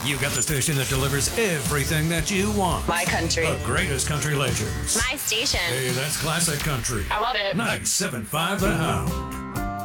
You got the station that delivers everything that you want. My country. The greatest country legends. My station. Hey, that's classic country. I love it. 97.5 The Hound.